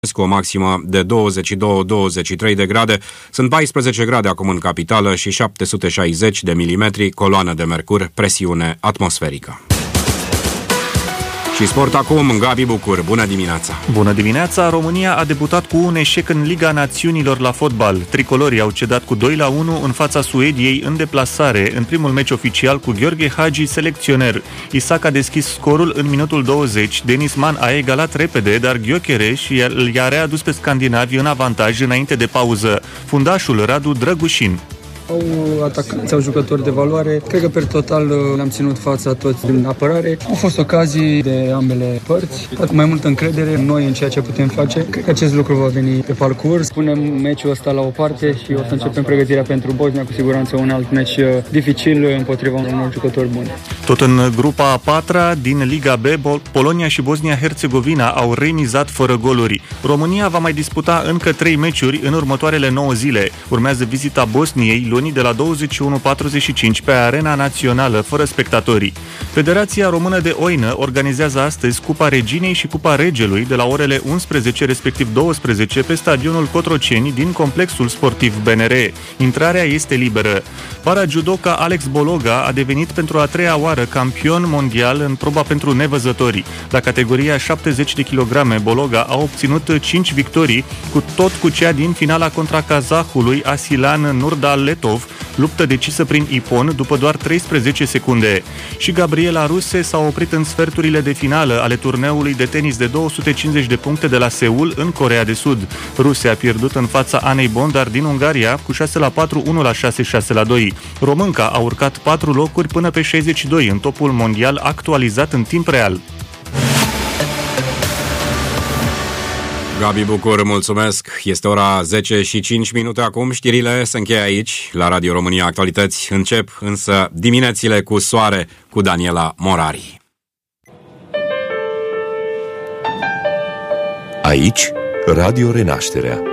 cu o maximă de 22-23 de grade. Sunt 14 grade acum în capitală și 760 de milimetri, coloană de mercur, presiune atmosferică. Și sport acum, Gabi Bucur. Bună dimineața! Bună dimineața! România a debutat cu un eșec în Liga Națiunilor la fotbal. Tricolorii au cedat cu 2-1 în fața Suediei în deplasare, în primul meci oficial cu Gheorghe Hagi, selecționer. Isaac a deschis scorul în minutul 20, Denis Man a egalat repede, dar Gyökeres i-a readus pe scandinavi în avantaj înainte de pauză. Fundașul Radu Drăgușin. Au atacanți, au jucători de valoare. Cred că per total le-am ținut fața toți din apărare. Au fost ocazii de ambele părți. Mai multă încredere în noi, în ceea ce putem face. Cred că acest lucru va veni pe parcurs. Punem meciul ăsta la o parte și o să începem pregătirea pentru Bosnia, cu siguranță un alt meci dificil împotriva unor jucători buni. Tot în grupa a patra din Liga B, Polonia și Bosnia-Herzegovina au remizat fără goluri. România va mai disputa încă 3 meciuri în următoarele 9 zile. Urmează vizita Bosniei luni de la 21:45 pe Arena Națională, fără spectatorii. Federația Română de Oină organizează astăzi Cupa Reginei și Cupa Regelui de la orele 11, respectiv 12, pe stadionul Cotroceni din complexul sportiv BNR. Intrarea este liberă. Para-judoca Alex Bologa a devenit pentru a 3-a oară campion mondial în proba pentru nevăzători. La categoria 70 de kg, Bologa a obținut 5 victorii, cu cea din finala contra kazahului Asilan Nurdaletov, luptă decisă prin ipon după doar 13 secunde. Și Gabriela Ruse s-a oprit în sferturile de finală ale turneului de tenis de 250 de puncte de la Seul, în Coreea de Sud. Ruse a pierdut în fața Anei Bondar din Ungaria cu 6-4, 1-6, 6-2. Românca a urcat 4 locuri până pe 62 în topul mondial actualizat în timp real. Gabi Bucur, mulțumesc. Este ora 10 și 5 minute acum. Știrile se încheie aici, la Radio România Actualități. Încep însă diminețile cu soare cu Daniela Morari. Aici, Radio Renașterea.